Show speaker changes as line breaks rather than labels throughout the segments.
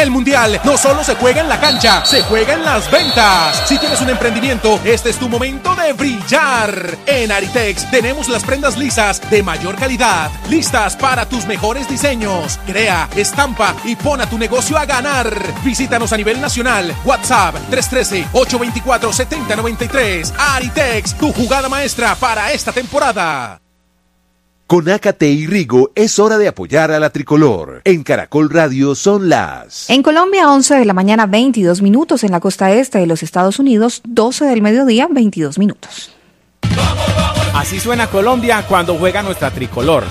El Mundial no solo se juega en la cancha, se juega en las ventas. Si tienes un emprendimiento, este es tu momento de brillar. En Aritex tenemos las prendas lisas de mayor calidad, listas para tus mejores diseños. Crea, estampa y pon a tu negocio a ganar. Visítanos a nivel nacional. WhatsApp 313-824-7093. Aritex, tu jugada maestra para esta temporada.
Con Ácate y Rigo es hora de apoyar a la tricolor. En Caracol Radio son las...
En Colombia, 11 de la mañana, 22 minutos. En la costa este de los Estados Unidos, 12 del mediodía, 22 minutos.
Así suena Colombia cuando juega nuestra tricolor.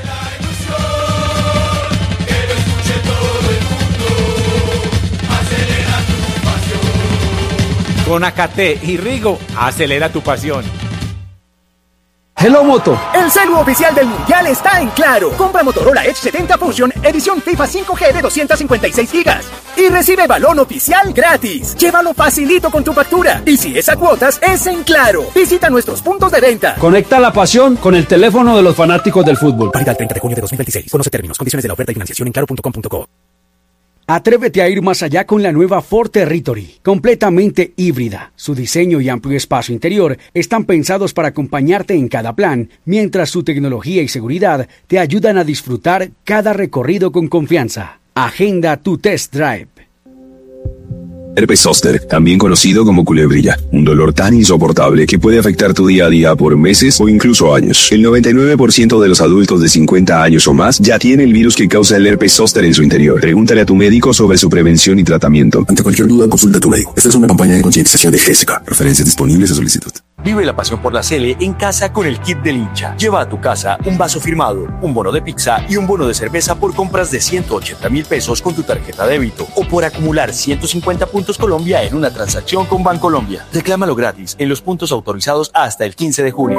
Con Ácate y Rigo, acelera tu pasión.
Hello Moto, el celu oficial del Mundial está en Claro. Compra Motorola Edge 70 Fusion, edición FIFA 5G de 256 GB y recibe balón oficial gratis. Llévalo facilito con tu factura. Y si es a cuotas, es en Claro. Visita nuestros puntos de venta.
Conecta la pasión con el teléfono de los fanáticos del fútbol.
Válida el 30 de junio de 2026. Conoce términos, condiciones de la oferta y financiación en claro.com.co.
Atrévete a ir más allá con la nueva Ford Territory, completamente híbrida. Su diseño y amplio espacio interior están pensados para acompañarte en cada plan, mientras su tecnología y seguridad te ayudan a disfrutar cada recorrido con confianza. Agenda tu test drive.
Herpes zóster, también conocido como culebrilla, un dolor tan insoportable que puede afectar tu día a día por meses o incluso años. El 99% de los adultos de 50 años o más ya tiene el virus que causa el herpes zóster en su interior. Pregúntale a tu médico sobre su prevención y tratamiento.
Ante cualquier duda, consulta a tu médico. Esta es una campaña de concientización de GESCA. Referencias disponibles a solicitud.
Vive la pasión por la Sele en casa con el kit del hincha. Lleva a tu casa un vaso firmado, un bono de pizza y un bono de cerveza por compras de 180,000 pesos con tu tarjeta débito o por acumular 150 puntos Colombia en una transacción con Bancolombia. Reclámalo gratis en los puntos autorizados hasta el 15 de junio.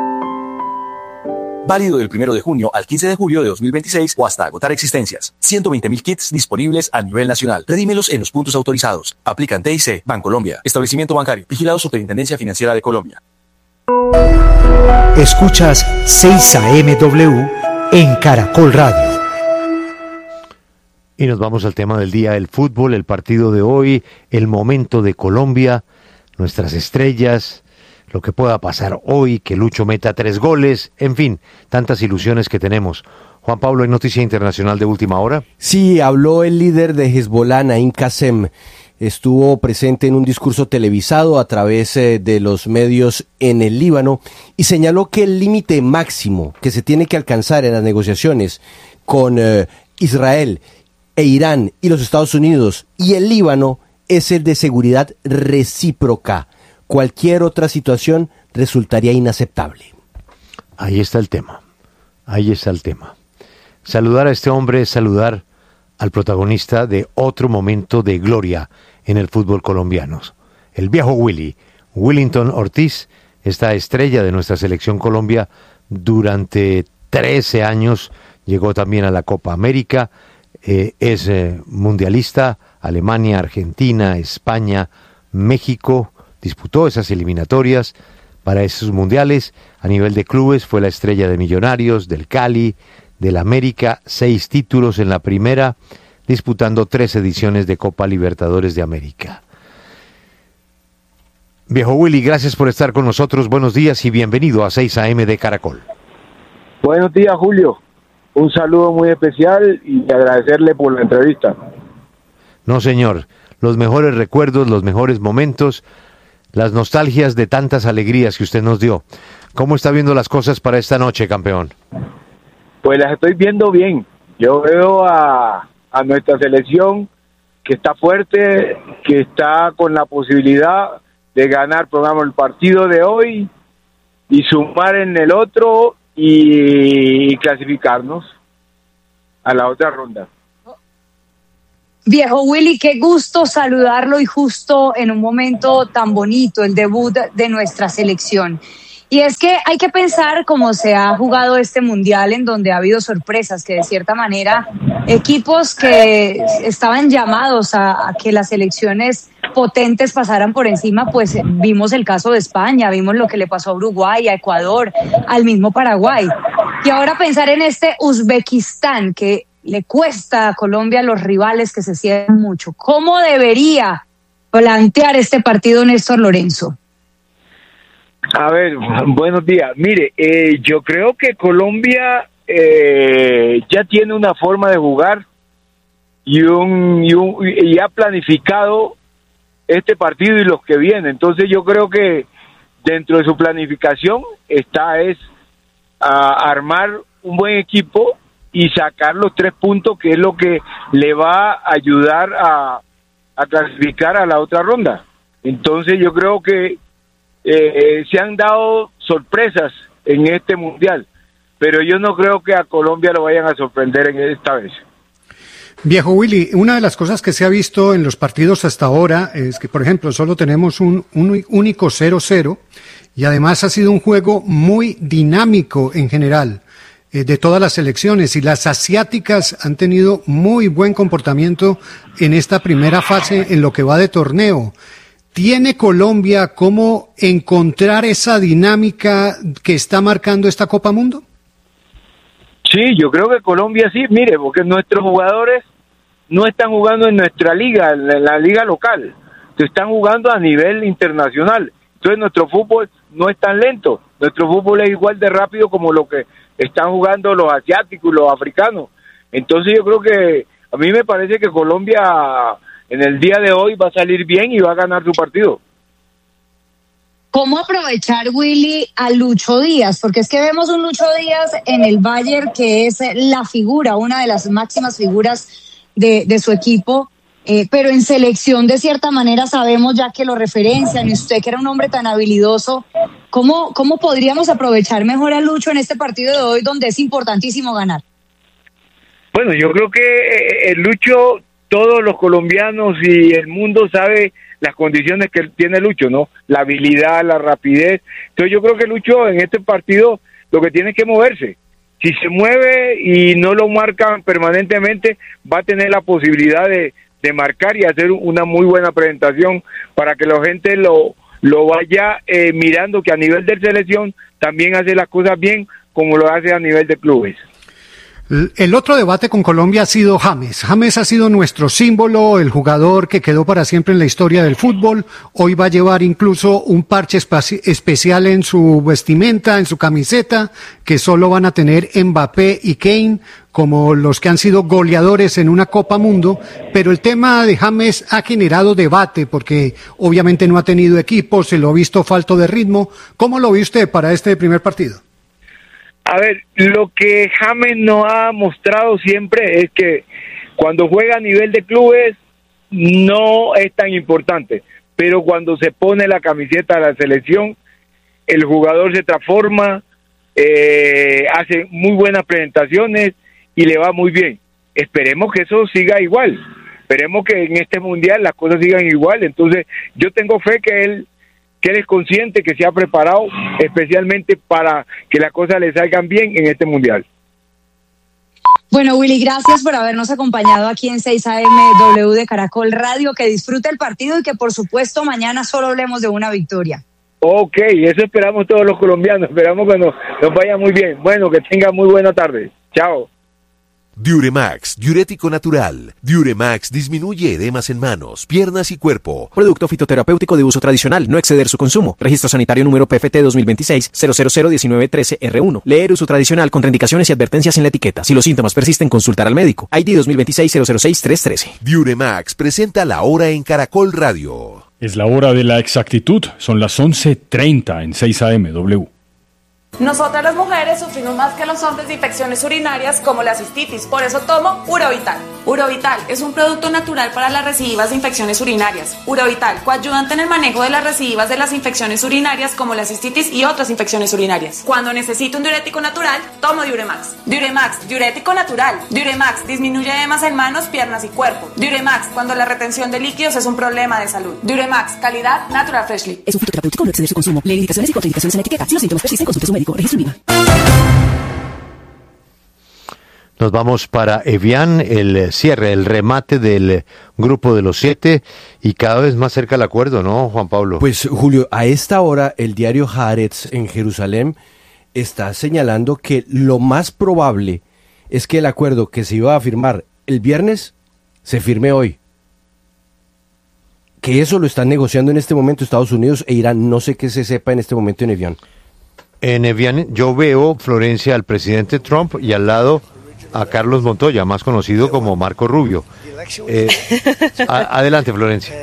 Válido del 1 de junio al 15 de julio de 2026 o hasta agotar existencias. 120,000 kits disponibles a nivel nacional. Redímelos en los puntos autorizados. Aplican TIC, Bancolombia. Establecimiento bancario. Vigilado Superintendencia Financiera de Colombia.
Escuchas 6 AMW en Caracol Radio.
Y nos vamos al tema del día, el fútbol, el partido de hoy, el momento de Colombia, nuestras estrellas, lo que pueda pasar hoy, que Lucho meta 3 goles, en fin, tantas ilusiones que tenemos. Juan Pablo, ¿hay noticia internacional de última hora?
Sí, habló el líder de Hezbollah, Naim Qasem. Estuvo presente en un discurso televisado a través de los medios en el Líbano y señaló que el límite máximo que se tiene que alcanzar en las negociaciones con Israel e Irán y los Estados Unidos y el Líbano es el de seguridad recíproca. Cualquier otra situación resultaría inaceptable.
Ahí está el tema. Saludar a este hombre es saludar al protagonista de otro momento de gloria en el fútbol colombiano. El viejo Willy, Willington Ortiz, esta estrella de nuestra selección Colombia durante 13 años, llegó también a la Copa América, es mundialista, Alemania, Argentina, España, México, disputó esas eliminatorias para esos mundiales. A nivel de clubes fue la estrella de Millonarios, del Cali, del América, 6 títulos en la primera, disputando 3 ediciones de Copa Libertadores de América. Viejo Willy, gracias por estar con nosotros, buenos días y bienvenido a 6 AM de Caracol.
Buenos días, Julio. Un saludo muy especial y agradecerle por la entrevista.
No, señor, los mejores recuerdos, los mejores momentos, las nostalgias de tantas alegrías que usted nos dio. ¿Cómo está viendo las cosas para esta noche, campeón?
Pues las estoy viendo bien. Yo veo a nuestra selección que está fuerte, que está con la posibilidad de ganar, programa el partido de hoy y sumar en el otro y clasificarnos a la otra ronda.
Viejo Willy, qué gusto saludarlo y justo en un momento tan bonito, el debut de nuestra selección. Y es que hay que pensar cómo se ha jugado este mundial, en donde ha habido sorpresas, que de cierta manera equipos que estaban llamados a que las selecciones potentes pasaran por encima, pues vimos el caso de España, vimos lo que le pasó a Uruguay, a Ecuador, al mismo Paraguay. Y ahora pensar en este Uzbekistán, que le cuesta a Colombia los rivales que se cierran mucho. ¿Cómo debería plantear este partido Néstor Lorenzo?
A ver, buenos días. Mire, yo creo que Colombia ya tiene una forma de jugar y ha planificado este partido y los que vienen. Entonces yo creo que dentro de su planificación está a armar un buen equipo y sacar los 3 puntos, que es lo que le va a ayudar a clasificar a la otra ronda. Entonces yo creo que se han dado sorpresas en este mundial, pero yo no creo que a Colombia lo vayan a sorprender en esta vez.
Viejo Willy, una de las cosas que se ha visto en los partidos hasta ahora es que, por ejemplo, solo tenemos un único 0-0 y además ha sido un juego muy dinámico en general de todas las selecciones, y las asiáticas han tenido muy buen comportamiento en esta primera fase en lo que va de torneo. ¿Tiene Colombia cómo encontrar esa dinámica que está marcando esta Copa Mundo?
Sí, yo creo que Colombia sí, mire, porque nuestros jugadores no están jugando en nuestra liga, en la liga local, están jugando a nivel internacional. Entonces nuestro fútbol no es tan lento, nuestro fútbol es igual de rápido como lo que están jugando los asiáticos y los africanos. Entonces yo creo que a mí me parece que Colombia en el día de hoy va a salir bien y va a ganar su partido.
¿Cómo aprovechar, Willy, a Lucho Díaz? Porque es que vemos un Lucho Díaz en el Bayern que es la figura, una de las máximas figuras de su equipo, pero en selección de cierta manera sabemos ya que lo referencian, y usted que era un hombre tan habilidoso, ¿cómo podríamos aprovechar mejor a Lucho en este partido de hoy donde es importantísimo ganar?
Bueno, yo creo que el Lucho, todos los colombianos y el mundo sabe las condiciones que tiene Lucho, ¿no? La habilidad, la rapidez. Entonces yo creo que Lucho en este partido lo que tiene es que moverse. Si se mueve y no lo marcan permanentemente, va a tener la posibilidad de marcar y hacer una muy buena presentación para que la gente lo vaya mirando, que a nivel de selección también hace las cosas bien como lo hace a nivel de clubes.
El otro debate con Colombia ha sido James. James ha sido nuestro símbolo, el jugador que quedó para siempre en la historia del fútbol. Hoy va a llevar incluso un parche especial en su vestimenta, en su camiseta, que solo van a tener Mbappé y Kane como los que han sido goleadores en una Copa Mundo. Pero el tema de James ha generado debate porque obviamente no ha tenido equipo, se lo ha visto falto de ritmo. ¿Cómo lo ve usted para este primer partido?
A ver, lo que James nos ha mostrado siempre es que cuando juega a nivel de clubes no es tan importante, pero cuando se pone la camiseta de la selección, el jugador se transforma, hace muy buenas presentaciones y le va muy bien. Esperemos que eso siga igual, esperemos que en este mundial las cosas sigan igual. Entonces yo tengo fe que él es consciente, que se ha preparado especialmente para que las cosas le salgan bien en este mundial.
Bueno, Willy, gracias por habernos acompañado aquí en 6am W de Caracol Radio. Que disfrute el partido y que, por supuesto, mañana solo hablemos de una victoria.
Ok, eso esperamos todos los colombianos. Esperamos que nos vaya muy bien. Bueno, que tenga muy buena tarde. Chao.
Diuremax, diurético natural. Diuremax disminuye edemas en manos, piernas y cuerpo.
Producto fitoterapéutico de uso tradicional, no exceder su consumo. Registro sanitario número PFT 2026-0001913R1. Leer uso tradicional, contraindicaciones y advertencias en la etiqueta. Si los síntomas persisten, consultar al médico. ID 2026-006-313.
Diuremax presenta la hora en Caracol Radio.
Es la hora de la exactitud. Son las 11:30 en 6am.
Nosotras las mujeres sufrimos más que los hombres de infecciones urinarias como la cistitis, por eso tomo Urovital. Urovital es un producto natural para las recidivas de infecciones urinarias. Urovital, coayudante en el manejo de las recidivas de las infecciones urinarias como la cistitis y otras infecciones urinarias. Cuando necesito un diurético natural, tomo Diuremax. Diuremax, diurético natural. Diuremax disminuye edemas en manos, piernas y cuerpo. Diuremax, cuando la retención de líquidos es un problema de salud. Diuremax, calidad Natural Freshly.
Es un fitoterapéutico, no exceder su consumo. Lee indicaciones y contraindicaciones en la etiqueta. Si los síntomas persisten, consulte a su médico. Registro INVIMA.
Nos vamos para Evian, el cierre, el remate del grupo de los 7 y cada vez más cerca el acuerdo, ¿no, Juan Pablo?
Pues, Julio, a esta hora el diario Haaretz en Jerusalén está señalando que lo más probable es que el acuerdo que se iba a firmar el viernes se firme hoy. Que eso lo están negociando en este momento Estados Unidos e Irán. No sé qué se sepa en este momento en Evian.
En Evian yo veo, Florencia, al presidente Trump y al lado a Carlos Montoya, más conocido como Marco Rubio. Adelante, Florencia.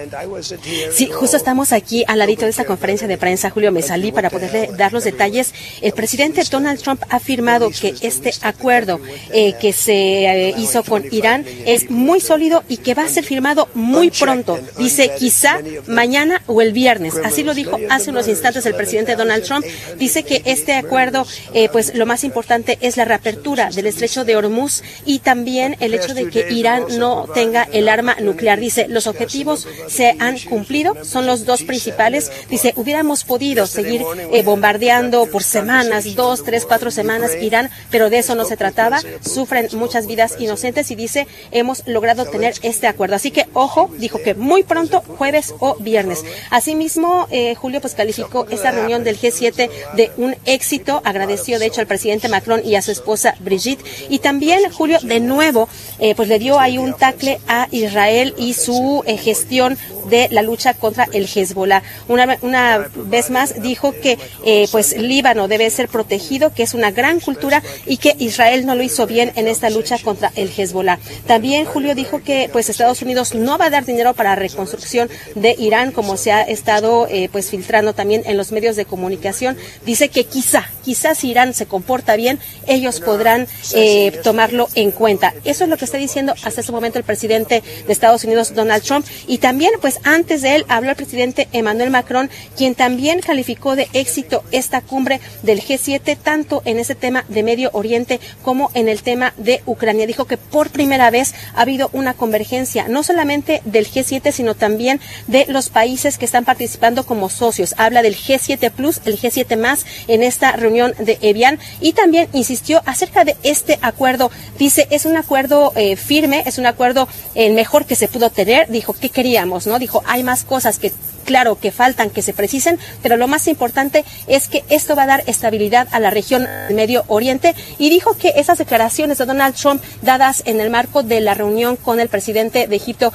Sí, justo estamos aquí al ladito de esta conferencia de prensa, Julio, me salí para poderle dar los detalles. El presidente Donald Trump ha afirmado que este acuerdo que se hizo con Irán es muy sólido y que va a ser firmado muy pronto. Dice quizá mañana o el viernes. Así lo dijo hace unos instantes el presidente Donald Trump. Dice que este acuerdo, pues lo más importante es la reapertura del estrecho de Hormuz y también el hecho de que Irán no tenga el arma nuclear. Dice, los objetivos se han cumplido, son los dos principales. Dice, hubiéramos podido seguir bombardeando por semanas, 2, 3, 4 semanas Irán, pero de eso no se trataba. Sufren muchas vidas inocentes y dice, hemos logrado tener este acuerdo. Así que, ojo, dijo que muy pronto, jueves o viernes. Asimismo, Julio, pues calificó esta reunión del G7 de un éxito. Agradeció, de hecho, al presidente Macron y a su esposa Brigitte. Y también, Julio, de nuevo, pues le dio ahí un tacle a Israel y su gestión de la lucha contra el Hezbollah. Una vez más dijo que pues Líbano debe ser protegido, que es una gran cultura y que Israel no lo hizo bien en esta lucha contra el Hezbollah. También Julio dijo que pues Estados Unidos no va a dar dinero para la reconstrucción de Irán, como se ha estado pues filtrando también en los medios de comunicación. Dice que quizá si Irán se comporta bien, ellos podrán tomarlo en cuenta. Eso es lo que está diciendo hasta este momento el presidente de Estados Unidos, Donald Trump. Y también, pues antes de él, habló el presidente Emmanuel Macron, quien también calificó de éxito esta cumbre del G7, tanto en ese tema de Medio Oriente como en el tema de Ucrania. Dijo que por primera vez ha habido una convergencia, no solamente del G7, sino también de los países que están participando como socios. Habla del G7 Plus, el G7 más, en esta reunión de Evian, y también insistió acerca de este acuerdo. Dice, es un acuerdo firme, es un acuerdo el mejor que se pudo tener. Dijo, ¿qué queríamos? ¿No? Dijo, hay más cosas que, claro, que faltan, que se precisen, pero lo más importante es que esto va a dar estabilidad a la región del Medio Oriente. Y dijo que esas declaraciones de Donald Trump, dadas en el marco de la reunión con el presidente de Egipto,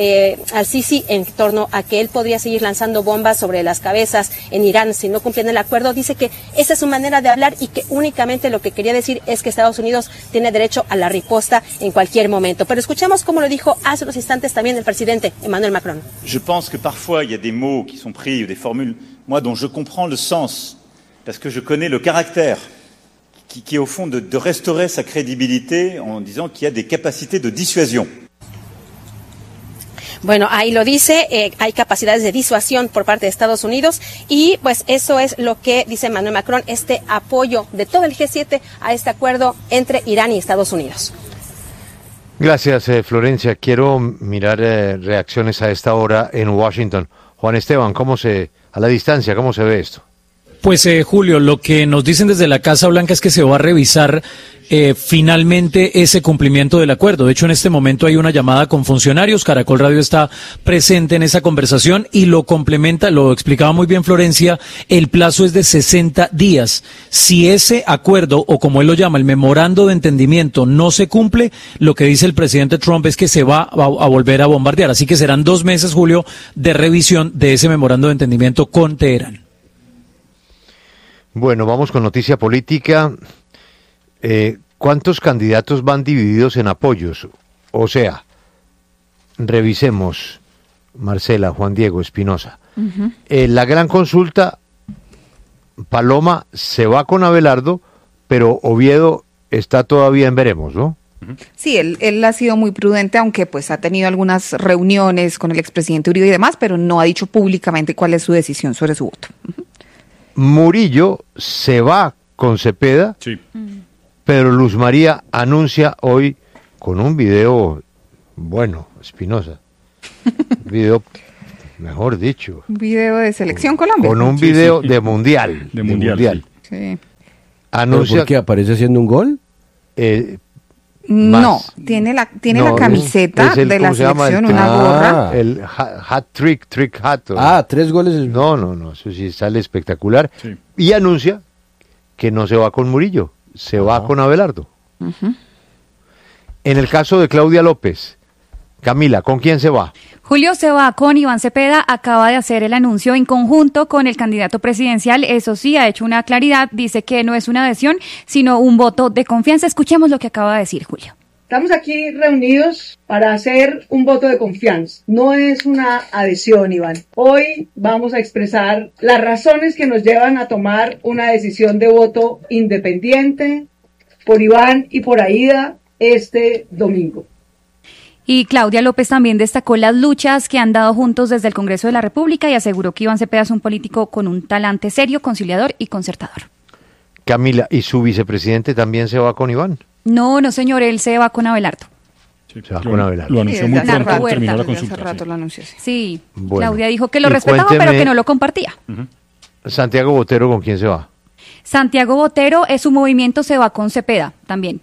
al-Sisi, en torno a que él podría seguir lanzando bombas sobre las cabezas en Irán si no cumplían el acuerdo, dice que esa es su manera de hablar y que únicamente lo que quería decir es que Estados Unidos tiene derecho a la riposta en cualquier momento. Pero escuchemos cómo lo dijo hace unos instantes también el presidente Emmanuel Macron.
Je pense que parfois il y a des mots qui sont pris ou des formules, moi, dont je comprends le sens, parce que je connais le caractère qui est au fond de restaurer sa crédibilité en disant qu'il y a des capacités de dissuasion.
Bueno, ahí lo dice, hay capacidades de disuasión por parte de Estados Unidos y pues eso es lo que dice Emmanuel Macron, este apoyo de todo el G7 a este acuerdo entre Irán y Estados Unidos.
Gracias, Florencia. Quiero mirar reacciones a esta hora en Washington. Juan Esteban, a la distancia, cómo se ve esto?
Pues Julio, lo que nos dicen desde la Casa Blanca es que se va a revisar finalmente ese cumplimiento del acuerdo. De hecho, en este momento hay una llamada con funcionarios. Caracol Radio está presente en esa conversación y lo complementa, lo explicaba muy bien Florencia, el plazo es de 60 días. Si ese acuerdo, o como él lo llama, el memorando de entendimiento, no se cumple, lo que dice el presidente Trump es que se va a volver a bombardear. Así que serán 2 meses, Julio, de revisión de ese memorando de entendimiento con Teherán.
Bueno, vamos con noticia política. ¿Cuántos candidatos van divididos en apoyos? O sea, revisemos, Marcela, Juan Diego, Espinosa. Uh-huh. La gran consulta, Paloma se va con Abelardo, pero Oviedo está todavía en veremos, ¿no?
Sí, él ha sido muy prudente, aunque pues ha tenido algunas reuniones con el expresidente Uribe y demás, pero no ha dicho públicamente cuál es su decisión sobre su voto. Uh-huh.
Murillo se va con Cepeda, sí. Pero Luz María anuncia hoy con un video, bueno, Espinosa, video, mejor dicho.
Un video de Selección Colombia.
Con un video de mundial. De mundial.
Sí.
Anuncia. ¿Por qué aparece haciendo un gol?
No, tiene la camiseta de la selección, una gorra.
El hat trick hat.
3 goles.
No, eso sí sale espectacular. Sí. Y anuncia que no se va con Murillo, se va con Abelardo.
Uh-huh.
En el caso de Claudia López, Camila, ¿con quién se va?
Julio se va con Iván Cepeda, acaba de hacer el anuncio en conjunto con el candidato presidencial, eso sí, ha hecho una claridad, dice que no es una adhesión, sino un voto de confianza. Escuchemos lo que acaba de decir Julio.
Estamos aquí reunidos para hacer un voto de confianza. No es una adhesión, Iván. Hoy vamos a expresar las razones que nos llevan a tomar una decisión de voto independiente por Iván y por Aída este domingo.
Y Claudia López también destacó las luchas que han dado juntos desde el Congreso de la República y aseguró que Iván Cepeda es un político con un talante serio, conciliador y concertador.
Camila, ¿y su vicepresidente también se va con Iván?
No, señor, él se va con Abelardo.
Sí, se va con Abelardo.
Lo anunció muy pronto, terminó la consulta.
Hace rato lo anunció.
Sí,
bueno,
Claudia dijo que lo respetaba, pero que no lo compartía.
Santiago Botero, ¿con quién se va?
Santiago Botero, su movimiento se va con Cepeda también.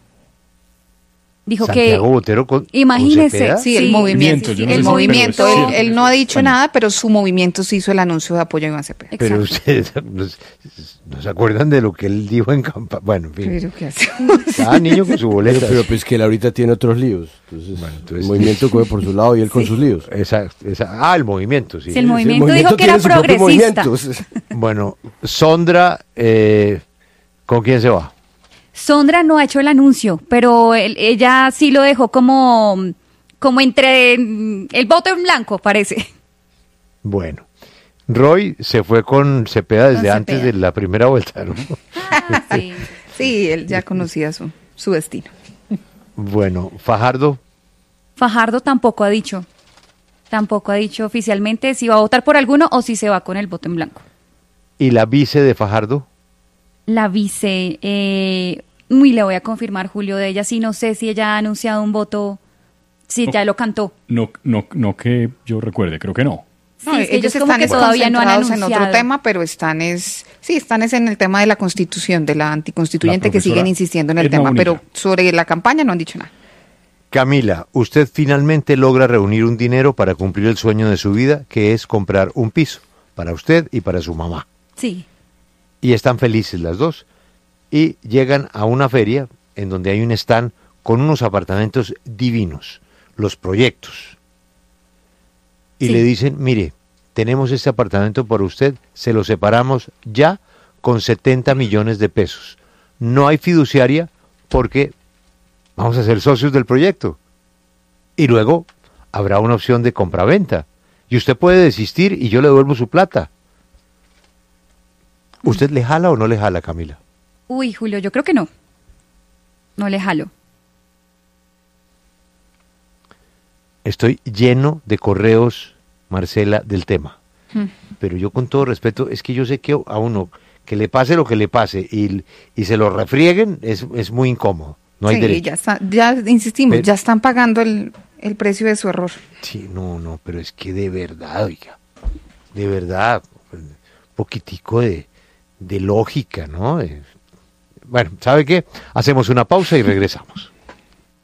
Dijo
Santiago Botero
imagínese,
con
sí, el movimiento.
Sí,
el movimiento. Él no ha dicho
Bueno.
nada, pero su movimiento se hizo el anuncio de apoyo a Iván Cepeda.
Pero ustedes no se acuerdan de lo que él dijo en campaña. Bueno, en fin.
Pero ¿qué hace?
Cada niño con su boleta.
Pero pues que él ahorita tiene otros líos. Entonces el movimiento coge por su lado y él con sus líos.
El movimiento, sí.
Sí, el movimiento dijo que era progresista.
Bueno, Sondra, ¿con quién se va?
Sondra no ha hecho el anuncio, pero ella sí lo dejó como entre el voto en blanco, parece.
Bueno, Roy se fue con Cepeda desde antes de la primera vuelta, ¿no?
Sí, él ya conocía su destino.
Bueno, Fajardo.
Fajardo tampoco ha dicho oficialmente si va a votar por alguno o si se va con el voto en blanco.
¿Y la vice de Fajardo?
La vice, le voy a confirmar, Julio, de ella, sí, no sé si ella ha anunciado un voto, si ya lo cantó.
No que yo recuerde, creo que no.
No,
sí, es que
ellos
como
están
que todavía no han
concentrados en
anunciado.
otro tema, pero están en el tema de la Constitución, de la anticonstituyente, que siguen insistiendo en el
Edna
tema,
Bonilla.
pero sobre la campaña no han dicho nada.
Camila, usted finalmente logra reunir un dinero para cumplir el sueño de su vida, que es comprar un piso, para usted y para su mamá.
Sí.
Y están felices las dos. Y llegan a una feria en donde hay un stand con unos apartamentos divinos, los proyectos. Y le dicen, mire, tenemos este apartamento para usted, se lo separamos ya con 70 millones de pesos. No hay fiduciaria porque vamos a ser socios del proyecto. Y luego habrá una opción de compraventa. Y usted puede desistir y yo le devuelvo su plata. ¿Usted le jala o no le jala, Camila?
Uy, Julio, yo creo que no. No le jalo.
Estoy lleno de correos, Marcela, del tema. Pero yo con todo respeto, es que yo sé que a uno que le pase lo que le pase y se lo refrieguen es muy incómodo. No hay derecho.
Ya insistimos,
Pero,
ya están pagando el precio de su error.
Sí, no, pero es que de verdad, oiga, de verdad, un poquitico de lógica, ¿no? Bueno, ¿sabe qué? Hacemos una pausa y regresamos.